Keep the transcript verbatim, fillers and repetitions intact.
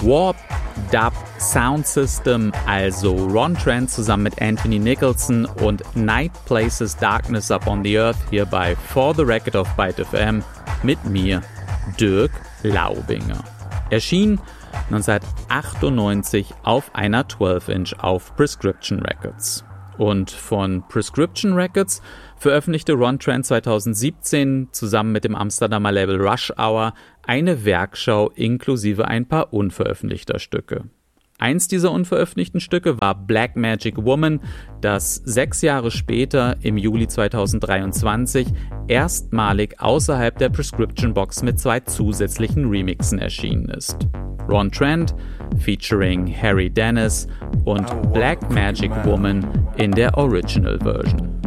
Warp Dub Sound System, also Ron Trent zusammen mit Anthony Nicholson und Night Places Darkness Upon the Earth hier bei For the Record auf Byte F M mit mir, Dirk Laubinger. Erschien neunzehnhundertachtundneunzig auf einer zwölf Inch auf Prescription Records. Und von Prescription Records veröffentlichte Ron Trent zweitausendsiebzehn zusammen mit dem Amsterdamer Label Rush Hour eine Werkschau inklusive ein paar unveröffentlichter Stücke. Eins dieser unveröffentlichten Stücke war Black Magic Woman, das sechs Jahre später im Juli zweitausenddreiundzwanzig erstmalig außerhalb der Prescription Box mit zwei zusätzlichen Remixen erschienen ist. Ron Trent featuring Harry Dennis und Black Magic Woman in der Original Version.